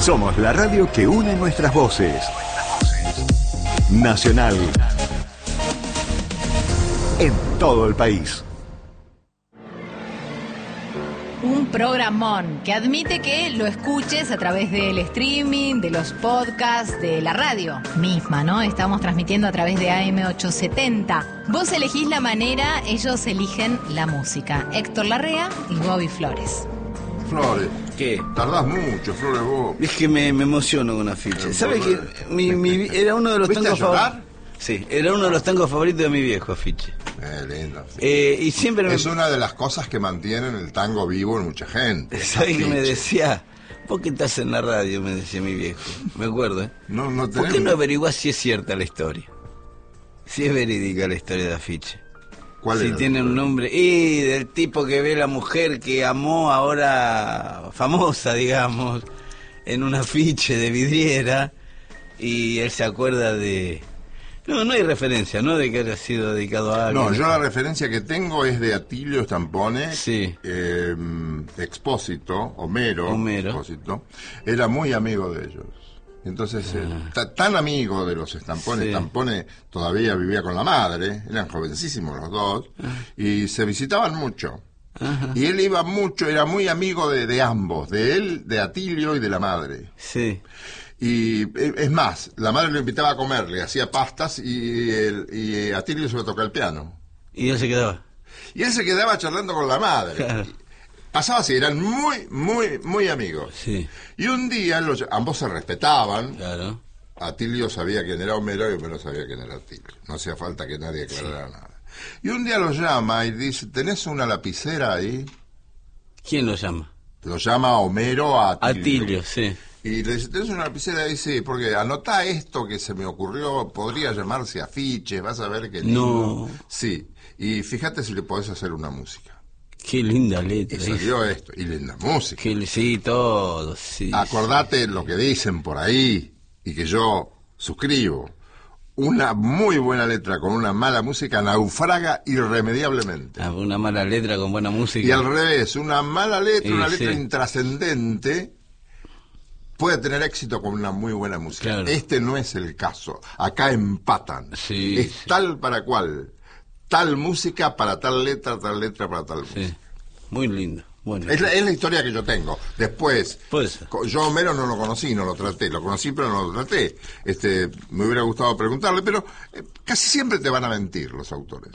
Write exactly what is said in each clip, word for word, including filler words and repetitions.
Somos la radio que une nuestras voces. Nacional. En todo el país. Un programón que admite que lo escuches a través del streaming, de los podcasts, de la radio misma, ¿no? Estamos transmitiendo a través de A M ochocientos setenta. Vos elegís la manera, ellos eligen la música. Héctor Larrea y Bobby Flores. Flores. ¿Qué? Tardás mucho, Flores, vos. Es que me, me emociono con afiche. ¿Sabes qué? Mi, mi, era uno de los ¿Viste tangos a llorar? favoritos. Sí, era uno de los tangos favoritos de mi viejo, afiche. Eh, lindo. Eh, y siempre me... Es una de las cosas que mantienen el tango vivo en mucha gente. ¿Sabes qué me Afiche. decía? ¿Por qué estás en la radio? Me decía mi viejo. Me acuerdo, ¿eh? No, no ¿Por qué tenemos- no averiguás si es cierta la historia? Si es verídica la historia de afiche. ¿Cuál Si era? tiene un nombre. Y del tipo que ve la mujer que amó ahora famosa, digamos, en un afiche de vidriera. Y él se acuerda de... No, no hay referencia, ¿no? De que haya sido dedicado a alguien. No, yo la referencia que tengo es de Atilio Stampone, Sí. eh, Expósito, Homero, Homero. Expósito, era muy amigo de ellos. Entonces, eh, ta- tan amigo de los Stampones, Sí. Stampone todavía vivía con la madre, eran jovencísimos los dos, y se visitaban mucho. Ajá. Y él iba mucho, era muy amigo de, de ambos, de él, de Atilio y de la madre. Sí. Y eh, es más, la madre lo invitaba a comer, le hacía pastas y, el, y Atilio se iba a tocar el piano. Y él se quedaba. Y él se quedaba charlando con la madre. Claro. Pasaba así, eran muy, muy, muy amigos. Sí, Y un día los, ambos se respetaban. claro. Atilio sabía quién era Homero y Homero sabía quién era Atilio. No hacía falta que nadie aclarara nada. Y un día lo llama y dice, ¿tenés una lapicera ahí? ¿Quién lo llama? Lo llama Homero a Atilio. Atilio, sí. Y le dice, ¿tenés una lapicera ahí? Sí, porque anotá esto que se me ocurrió, podría llamarse afiche, vas a ver que No. Sí, y fíjate si le podés hacer una música. Qué linda Y letra. salió esto, y linda música. Que, sí, todo, sí. Acordate lo que dicen por ahí, y que yo suscribo. Una muy buena letra con una mala música naufraga irremediablemente. Ah, una mala letra con buena música. Y al revés, una mala letra, Y una sí. letra intrascendente, puede tener éxito con una muy buena música. Claro. Este no es el caso. Acá empatan. Sí, es sí. tal para cual. Tal música para tal letra, tal letra para tal música. Sí, muy lindo. Bueno, Es la, es la historia que yo tengo. Después, Puede ser. co- yo a Homero no lo conocí, no lo traté. Lo conocí, pero no lo traté. Este, me hubiera gustado preguntarle, pero eh, casi siempre te van a mentir los autores.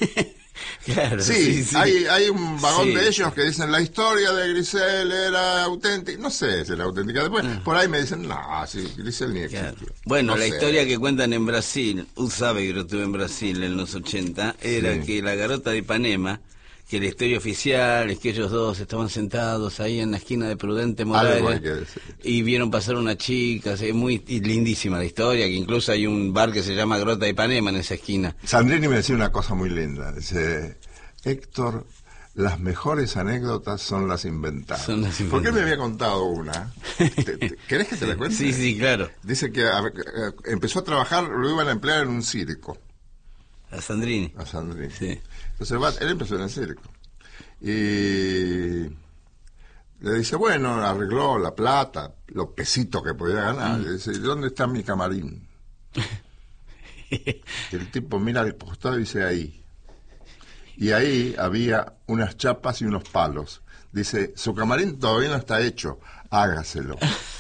claro, Sí, sí, sí. Hay, hay un vagón Sí. de ellos que dicen la historia de Grisel era auténtica. No sé si era auténtica. Después, por ahí me dicen, no, sí, Grisel ni Claro. existió. Bueno, No la sé. historia que cuentan en Brasil, usted sabe que yo estuve en Brasil en los ochenta, era Sí. que la garota de Ipanema, que la historia oficial es que ellos dos estaban sentados ahí en la esquina de Prudente Algo hay Morales que decir. y vieron pasar una chica, es muy y lindísima la historia, que incluso hay un bar que se llama Grota de Ipanema en esa esquina. Sandrini me decía una cosa muy linda. Dice, Héctor, las mejores anécdotas son las inventadas. Son las ¿Por qué inventadas. me había contado una? ¿Te- te- ¿Querés que te la cuente? Sí, sí, claro. Dice que a ver, eh, empezó a trabajar, lo iban a emplear en un circo, A Sandrini. a Sandrini. Sí. Entonces va- él empezó en el circo. Y le dice, bueno, arregló la plata, los pesitos que podía ganar. Mm. Le dice, ¿dónde está mi camarín? El tipo mira al costado y dice, ahí. Y ahí había unas chapas y unos palos. Dice, su camarín todavía no está hecho, hágaselo.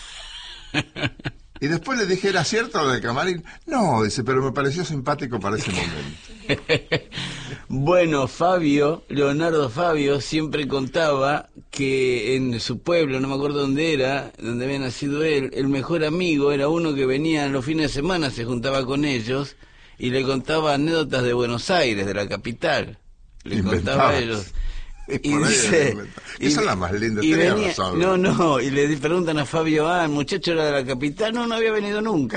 Y después le dije, ¿era cierto lo del camarín? No, dice, pero me pareció simpático para ese momento. Bueno, Fabio, Leonardo Fabio, siempre contaba que en su pueblo, no me acuerdo dónde era, donde había nacido él, el mejor amigo era uno que venía los fines de semana, se juntaba con ellos y le contaba anécdotas de Buenos Aires, de la capital. Le contaba a Inventadas. ellos. Y Y por ahí dice, inventa- Esa es la más linda, y tenía venía- razón. no, no, y le di- preguntan a Fabio, ah, el muchacho era de la capital, no, no había venido nunca.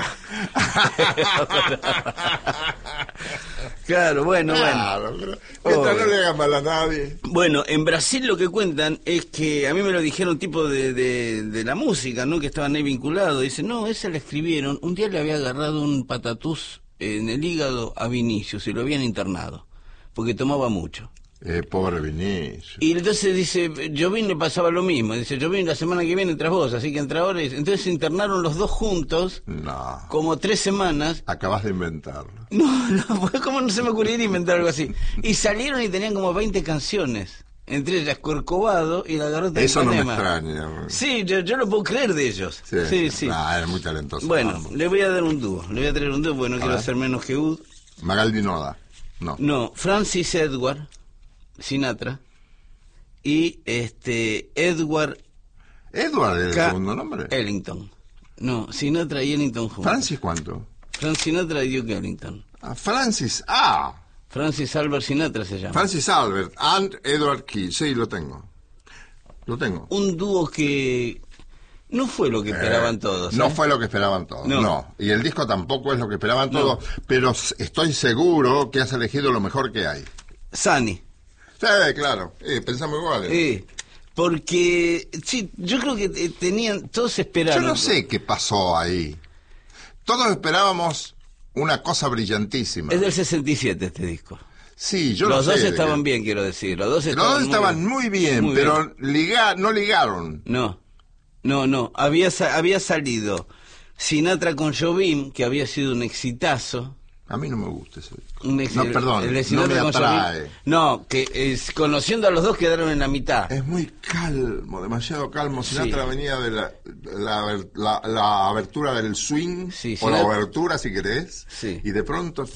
Claro, bueno, bueno. Claro, pero mientras Obvio. no le hagan mal a nadie. Bueno, en Brasil lo que cuentan es que a mí me lo dijeron tipo de, de, de la música, ¿no? Que estaban ahí vinculados. Dicen, no, esa la escribieron. Un día le había agarrado un patatús en el hígado a Vinicius y lo habían internado, porque tomaba mucho. Eh, pobre Vinicio. Y entonces dice, Jobim le pasaba lo mismo. Dice, Jobim la semana que viene entras vos, así que entra ahora. Y- Entonces se internaron los dos juntos, No, como tres semanas. acabas de inventarlo. No, no, fue como no se me ocurriría inventar algo así. Y salieron y tenían como veinte canciones. Entre ellas Corcovado y La Garota de Eso no me Ipanema. extraña. Sí, yo, yo lo puedo creer de ellos. Sí, sí. Ah, era muy talentoso. Bueno, ambos. le voy a dar un dúo. Le voy a traer un dúo porque no quiero ver. hacer menos que Ud. Magaldi Noda. No. No, Francis Edward Sinatra y este Edward Edward era el K. segundo nombre. Ellington. No, Sinatra y Ellington juntos. Francis, ¿cuánto? Frank Sinatra y Duke Ellington. Ah, Francis. Ah, Francis Albert Sinatra se llama. Francis Albert and Edward Key. Sí, lo tengo. Lo tengo. Un dúo que no fue lo que esperaban Eh, todos. No ¿eh? fue lo que esperaban todos, No. no. Y el disco tampoco es lo que esperaban No. todos, pero s- estoy seguro que has elegido lo mejor que hay. Sunny. Sí, claro, eh, pensamos igual. eh. Eh, porque, sí, yo creo que eh, tenían, todos Yo esperaron. no sé qué pasó ahí. Todos esperábamos una cosa brillantísima. Es del sesenta y siete este disco. Sí, yo Los lo sé. dos de estaban que- bien, quiero decir. Los dos Los estaban, dos estaban muy muy bien, muy pero liga- no ligaron. No, no, no. Había, sa- había salido Sinatra con Jobim, que había sido un exitazo. A mí no me gusta ese disco. Un ex- No, perdón, el de no Sinatra me con atrae. Jobim. No, que es, conociendo a los dos quedaron en la mitad. Es muy calmo, demasiado calmo. Sinatra Sí. venía de la, la, la- la abertura del swing, Sí, o la Sinatra- abertura si querés, Sí. y de pronto,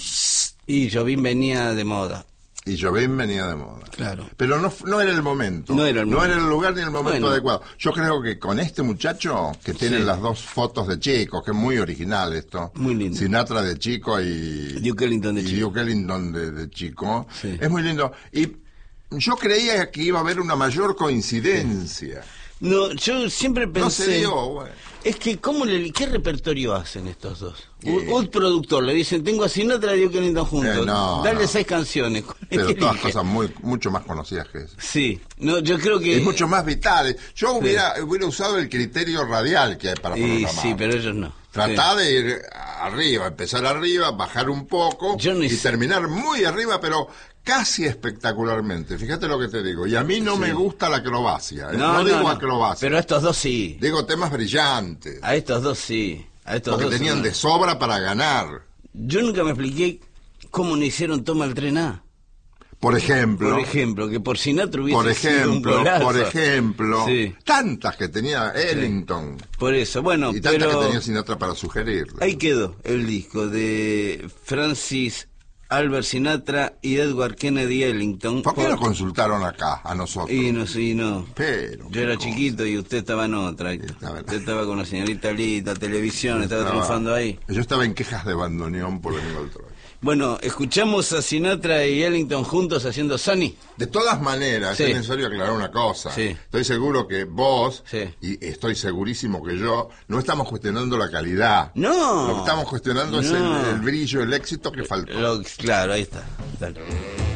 Y Jobim venía de moda. y Jobim venía de moda. Claro. Pero no, f- no era el momento. No era el No momento. era el lugar ni el momento Bueno. adecuado. Yo creo que con este muchacho, que tiene Sí. las dos fotos de chicos, que es muy original esto. Muy lindo. Sinatra de chico y Duke Ellington de y chico. Duke Ellington de, de chico. Sí. Es muy lindo. Y yo creía que iba a haber una mayor coincidencia. No, yo siempre pensé... No se dio, bueno. Es que, ¿cómo le, ¿qué repertorio hacen estos dos? Eh. Un, un productor le dicen, tengo a Sinatra y Duke Ellington juntos. Eh, no, Dale no. seis canciones. Pero ¿Qué todas elige? cosas muy, mucho más conocidas que eso. Sí, no, yo creo que... Es mucho más vital. Yo hubiera, hubiera usado el criterio radial que hay para Y programar. sí, pero ellos no. Tratar Sí. de ir arriba, empezar arriba, bajar un poco Yo no y hice- terminar muy arriba, pero casi espectacularmente. Fíjate lo que te digo. Y a mí no Sí. me gusta la acrobacia. ¿eh? No, digo acrobacia. Pero a estos dos sí. Digo temas brillantes. A estos dos sí. A estos Porque dos tenían sí. de sobra para ganar. Yo nunca me expliqué cómo no hicieron Toma el Tren A. Por ejemplo. Por ejemplo, que por Sinatra hubiese Por sido un ejemplo, golazo. por ejemplo, Sí, tantas que tenía Ellington por eso. Bueno, y tantas pero que tenía Sinatra para sugerirle. ahí quedó el disco de Francis Albert Sinatra y Edward Kennedy Ellington. ¿Por qué Por- lo consultaron acá, a nosotros? Y no, sí, no. Pero, Yo era qué cosa. chiquito y usted estaba en otra. Estaba en- Usted estaba con la señorita Lita, televisión, estaba, Estaba- triunfando ahí. Yo estaba en quejas de bandoneón por el otro. Bueno, escuchamos a Sinatra y Ellington juntos haciendo Sunny. De todas maneras, Sí. es necesario aclarar una cosa. Sí. Estoy seguro que vos, Sí. y estoy segurísimo que yo, no estamos cuestionando la calidad. No. Lo que estamos cuestionando es No. el, el brillo, el éxito que faltó. Lo- claro, ahí está. Dale.